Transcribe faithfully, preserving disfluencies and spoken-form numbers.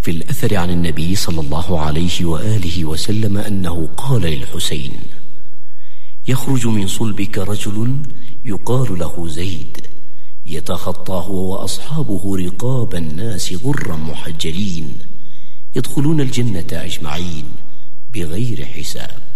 في الأثر عن النبي صلى الله عليه وآله وسلم أنه قال للحسين: يخرج من صلبك رجل يقال له زيد، يتخطى هو وأصحابه رقاب الناس غرا محجلين، يدخلون الجنة أجمعين بغير حساب.